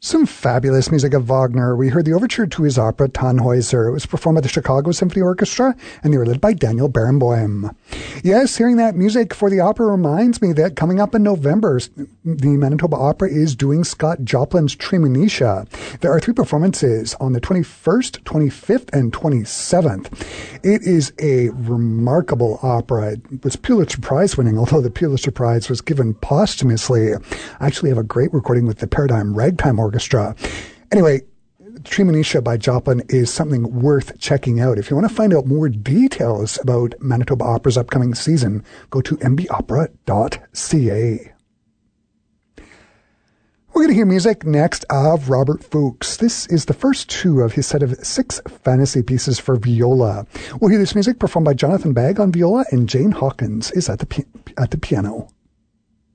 Some fabulous music of Wagner. We heard the overture to his opera Tannhäuser. It was performed by the Chicago Symphony Orchestra, and they were led by Daniel Barenboim. Yes, hearing that music for the opera reminds me that coming up in November, the Manitoba Opera is doing Scott Joplin's Treemonisha. There are 3 performances on the 21st, 25th, and 27th. It is a remarkable opera. It was Pulitzer Prize winning, although the Pulitzer Prize was given posthumously. I actually have a great recording with the Paradigm Ragtime Orchestra. Anyway, Treemonisha by Joplin is something worth checking out. If you want to find out more details about Manitoba Opera's upcoming season, go to mbopera.ca. We're going to hear music next of Robert Fuchs. This is the first 2 of his set of 6 fantasy pieces for viola. We'll hear this music performed by Jonathan Bagg on viola, and Jane Hawkins is at the piano.